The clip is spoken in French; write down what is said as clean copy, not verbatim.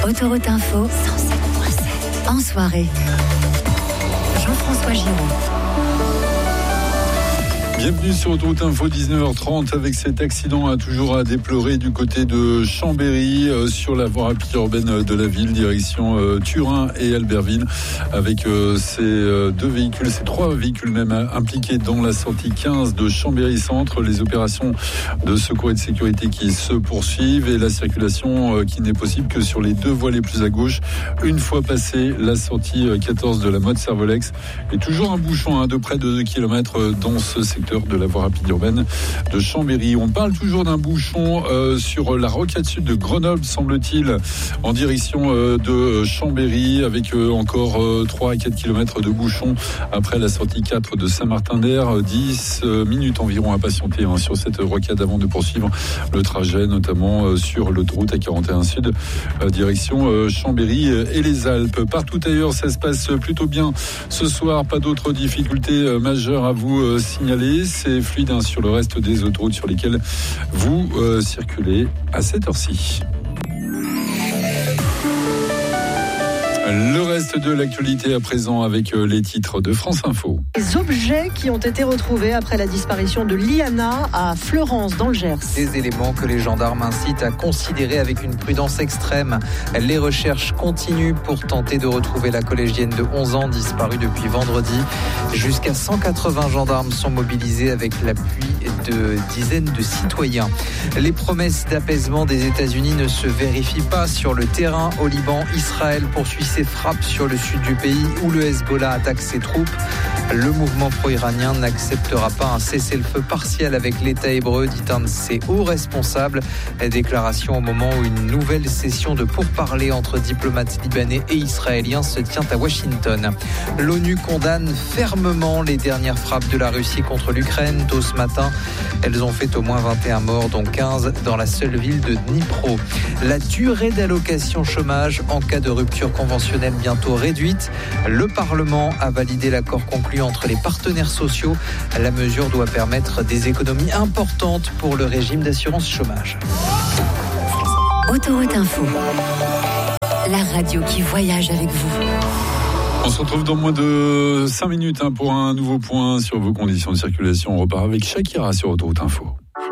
Autoroute Info, 107.7. En soirée, Jean-François Giraud. Bienvenue sur Autoroute Info, 19h30, avec cet accident toujours à déplorer du côté de Chambéry, sur la voie rapide urbaine de la ville, direction Turin et Albertville, avec ces trois véhicules même impliqués dans la sortie 15 de Chambéry-Centre. Les opérations de secours et de sécurité qui se poursuivent et la circulation qui n'est possible que sur les deux voies les plus à gauche, une fois passée la sortie 14 de la mode Servolex. Et toujours un bouchon de près de 2 km dans ce secteur de la voie rapide urbaine de Chambéry. On parle toujours d'un bouchon sur la rocade sud de Grenoble, semble-t-il, en direction de Chambéry, avec encore 3 à 4 km de bouchon après la sortie 4 de Saint-Martin-d'Air. 10 minutes environ à patienter sur cette rocade avant de poursuivre le trajet, notamment sur l'autoroute A41 Sud, direction Chambéry et les Alpes. Partout ailleurs, ça se passe plutôt bien ce soir. Pas d'autres difficultés majeures à vous signaler. C'est fluide sur le reste des autoroutes sur lesquelles vous circulez à cette heure-ci. Le reste de l'actualité à présent avec les titres de France Info. Les objets qui ont été retrouvés après la disparition de Liana à Fleurance dans le Gers. Des éléments que les gendarmes incitent à considérer avec une prudence extrême. Les recherches continuent pour tenter de retrouver la collégienne de 11 ans disparue depuis vendredi. Jusqu'à 180 gendarmes sont mobilisés avec l'appui de dizaines de citoyens. Les promesses d'apaisement des États-Unis ne se vérifient pas sur le terrain au Liban. Israël poursuit ses frappes sur le sud du pays où le Hezbollah attaque ses troupes. Le mouvement pro-iranien n'acceptera pas un cessez-le-feu partiel avec l'État hébreu, dit un de ses hauts responsables. Déclaration au moment où une nouvelle session de pourparlers entre diplomates libanais et israéliens se tient à Washington. L'ONU condamne fermement les dernières frappes de la Russie contre l'Ukraine. Tôt ce matin, elles ont fait au moins 21 morts, dont 15 dans la seule ville de Dnipro. La durée d'allocation chômage en cas de rupture conventionnelle bientôt réduite. Le Parlement a validé l'accord conclu entre les partenaires sociaux. La mesure doit permettre des économies importantes pour le régime d'assurance chômage. Autoroute Info, la radio qui voyage avec vous. On se retrouve dans moins de 5 minutes pour un nouveau point sur vos conditions de circulation. On repart avec Shakira sur Autoroute Info.